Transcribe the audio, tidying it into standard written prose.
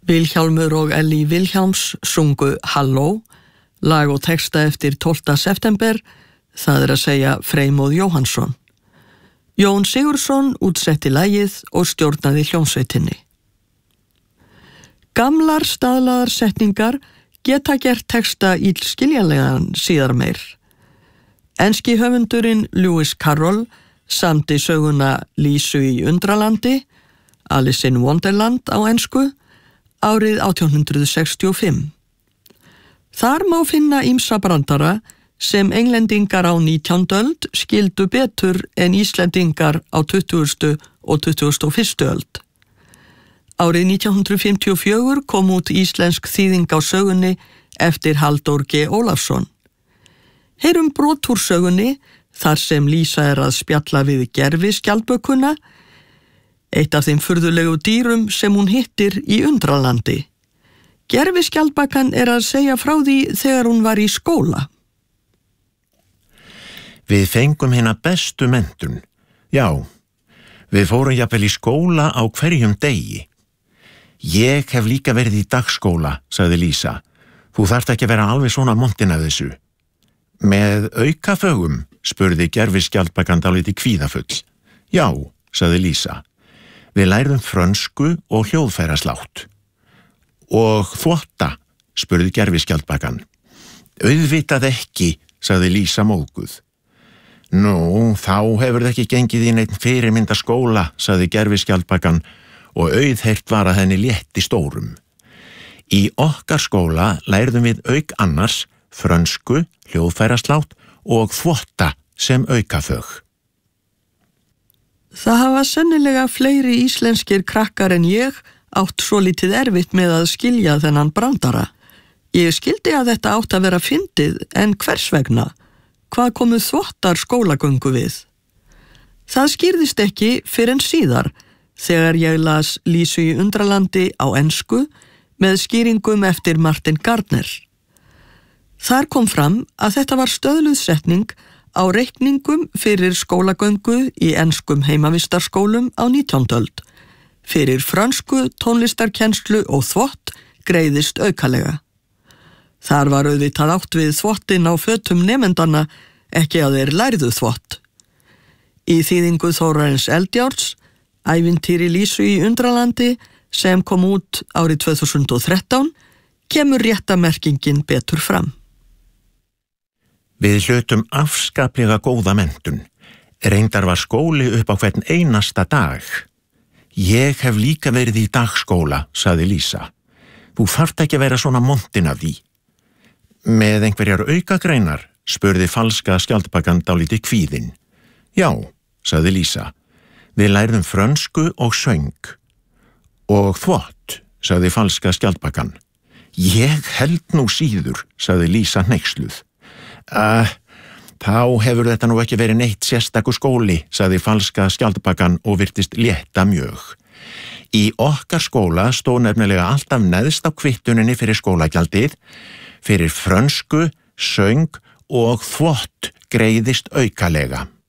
Vilhjálmur og Ellý Vilhjálms sungu Halló, lag og texta eftir 12. september, það að segja Freymóð Jóhannsson. Jón Sigurðsson útsetti lagið og stjórnaði hljómsveitinni. Gamlar staðlaðar setningar geta gert texta illskiljanlegan síðar meir. Enski höfundurinn Lewis Carroll samdi söguna Lísu í Undralandi, Alice in Wonderland á ensku, árið 1865. Þar má finna ýmsa brandara sem englendingar á 19. öld skildu betur en Íslendingar á 20. og 21. öld. Árið 1954 kom út íslensk þýðing á sögunni eftir Halldór G. Ólafsson. Heyrum brot úr sögunni þar sem Lísa að spjalla við gerviskjaldbökuna, eitt af þeim furðulegu dýrum sem hún hittir í Undralandi. Gerviskjaldbakan að segja frá því þegar hún var í skóla. Við fengum hina bestu menntun. Já, við fórum jafnvel í skóla á hverjum degi. Ég hef líka verið í dagskóla, sagði Lísa. Þú þarft ekki að vera alveg svona montin af þessu. Með aukafögum, spurði gerviskjaldbakan dálítið kvíðafull. Já, sagði Lísa. Við lærðum frönsku og hljóðfæraslátt. Og þvotta, spurði gerviskjaldbakan. Auðvitað ekki, sagði Lísa móðguð. Nú, þá hefur það ekki gengið í neitt fyrirmynda skóla, sagði gerviskjaldbakan og auðheyrt var að henni létti stórum. Í okkar skóla lærðum við auk annars frönsku, hljóðfæraslátt og þvotta sem aukafög. Það hafa sennilega fleiri íslenskir krakkar en ég átt svolítið erfitt með að skilja þennan brandara. Ég skildi að þetta átt að vera fyndið, en hvers vegna? Hvað komu þvottar skólagöngu við? Það skýrðist ekki fyrr en síðar, þegar ég las Lísu í Undralandi á ensku með skýringum eftir Martin Gardner. Þar kom fram að þetta var stöðluð setning á reikningum fyrir skólagöngu í enskum heimavistarskólum á 19. öld. Fyrir frönsku, tónlistarkennslu og þvott greiðist aukalega. Þar var auðvitað átt við þvottin á fötum nemendanna, ekki að þeir lærðu þvott. Í þýðingu Þórarins Eldjárns, Ævintýri Lísu í Undralandi, sem kom út árið 2013, kemur rétta merkingin betur fram. Við hlutum afskaplega góða menntun. Reyndar var skóli upp á hvern einasta dag. Ég hef líka verið í dagskóla, sagði Lísa. Þú þarft ekki að vera svona montin af því. Með einhverjar aukagreinar, spurði falska skjaldbakan dálítið kvíðin. Já, sagði Lísa. Við lærðum frönsku og söng. Og þvott, sagði falska skjaldbakan. Ég held nú síður, sagði Lísa hneyksluð. Þá hefur þetta nú ekki verið neitt sérstakur skóli, sagði falska skjaldbakan og virtist létta mjög. Í okkar skóla stóð nefnilega alltaf neðst á kvittuninni fyrir skólagjaldið, fyrir frönsku, söng og þvott greiðist aukalega.